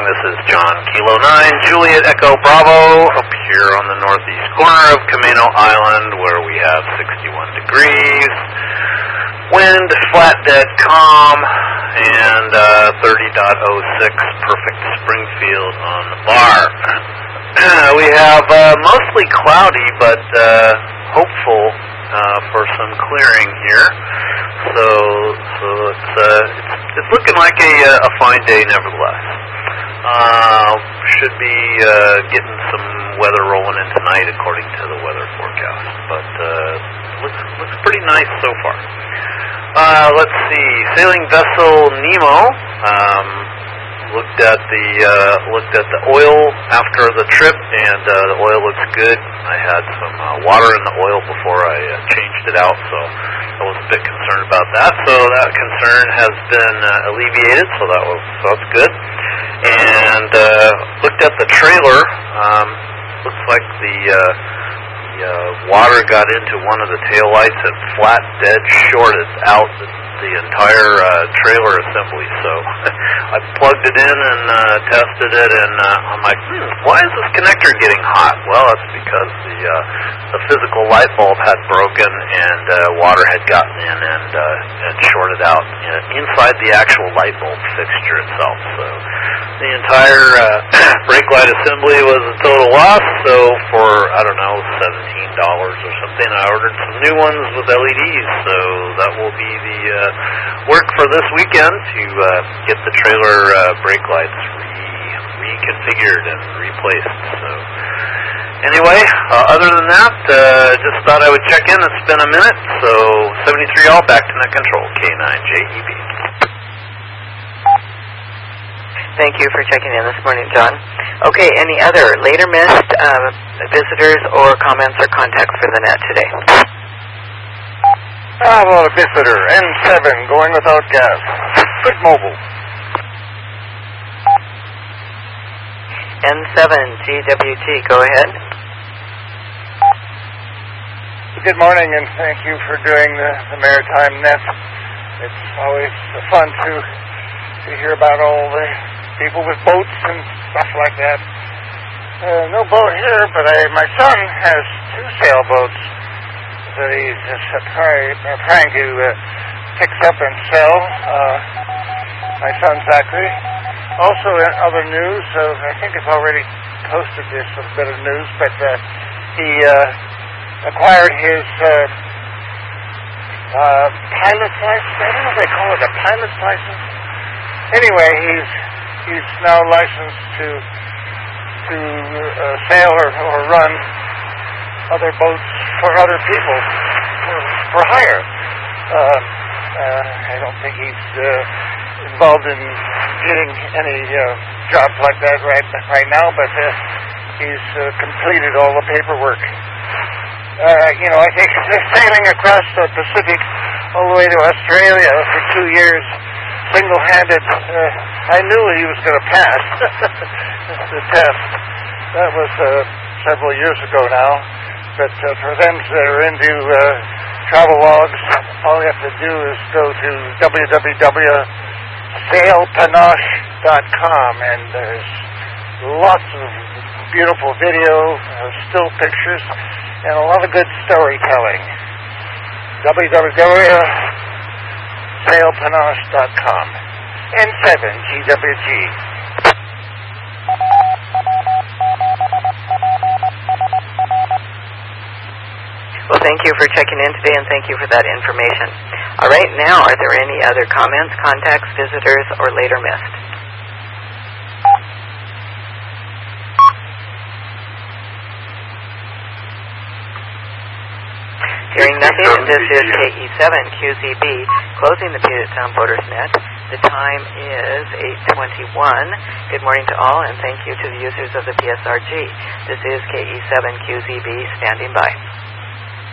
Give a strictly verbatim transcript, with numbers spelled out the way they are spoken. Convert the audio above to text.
This is John Kilo nine, Juliet Echo Bravo, up here on the northeast corner of Camino Island, where we have sixty-one degrees, wind flat dead calm, and uh, thirty point oh six perfect Springfield on the bar. We have uh, mostly cloudy, but uh, hopeful uh, for some clearing here. So, so it's, uh, it's it's looking like a a fine day, nevertheless. Uh, should be uh, getting some weather rolling in tonight, according to the weather forecast. But uh, looks looks pretty nice so far. Uh, let's see, sailing vessel Nemo. Um, looked at the uh, looked at the oil after the trip, and uh, the oil looks good. I had some uh, water in the oil before I uh, changed it out, so I was a bit concerned about that. So that concern has been uh, alleviated, so that was so that's good. And uh, looked at the trailer. Um, looks like the uh, the uh, water got into one of the taillights and flat dead shorted out the, the entire uh, trailer assembly. So I plugged it in and uh, tested it, and uh, I'm like, hmm, why is this connector getting hot? Well, it's because the uh, the physical light bulb had broken, and uh, water had gotten in and uh, and shorted out uh, inside the actual light bulb fixture itself. So the entire uh, brake light assembly was a total loss. So for I don't know seventeen dollars or something, I ordered some new ones with L E Ds. So that will be the uh, work for this weekend to uh, get the trailer uh, brake lights re- reconfigured and replaced. So anyway, uh, other than that, uh, just thought I would check in. It's been a minute. So seventy-three all, back to net control, K nine J E B. Thank you for checking in this morning, John. Okay, any other later missed uh, visitors or comments or contacts for the net today? How about a visitor, N seven, going without gas. Good mobile. N seven, G W T, go ahead. Good morning, and thank you for doing the, the Maritime Net. It's always fun to, to hear about all the people with boats and stuff like that. Uh, no boat here, but I, my son has two sailboats that he's just uh, try, uh, trying to uh, fix up and sell. Uh, my son Zachary. Also in other news, uh, I think I've already posted this little bit of news, but uh, he uh, acquired his uh, uh, pilot's license. I don't know if they call it a pilot's license. Anyway, he's he's now licensed to to uh, sail or, or run other boats for other people for, for hire. Uh, uh, I don't think he's uh, involved in getting any uh, jobs like that right right now, but uh, he's uh, completed all the paperwork. Uh, you know, I think sailing across the Pacific all the way to Australia for two years, single-handed, uh, I knew he was going to pass the test. That was uh, several years ago now. But uh, for them that are into uh, travel logs, all you have to do is go to w w w dot sail panache dot com, and there's lots of beautiful video, uh, still pictures, and a lot of good storytelling. w w w dot sail panache dot com. N seven, G W G. Well, thank you for checking in today, and thank you for that information. All right, now, are there any other comments, contacts, visitors, or later missed? Hearing nothing, this is K E seven Q Z B, closing the Puget Sound Boaters Net. The time is eight twenty-one. Good morning to all, and thank you to the users of the P S R G. This is K E seven Q Z B, standing by.